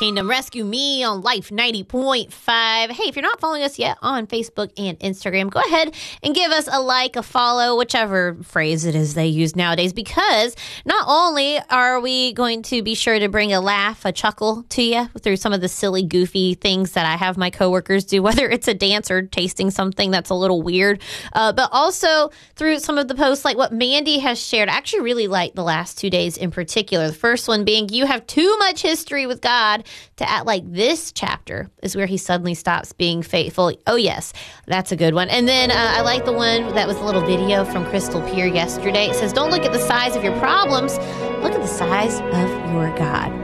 Kingdom Rescue Me on Life 90.5. Hey, if you're not following us yet on Facebook and Instagram, go ahead and give us a like, a follow, whichever phrase it is they use nowadays, because not only are we going to be sure to bring a laugh, a chuckle to you through some of the silly, goofy things that I have my coworkers do, whether it's a dance or tasting something that's a little weird, but also through some of the posts like what Mandy has shared. I actually really like the last 2 days in particular. The first one being, you have too much history with God to act like this chapter is where he suddenly stops being faithful. Oh, yes, that's a good one. And then I like the one that was a little video from Crystal Pier yesterday. It says, don't look at the size of your problems, look at the size of your God.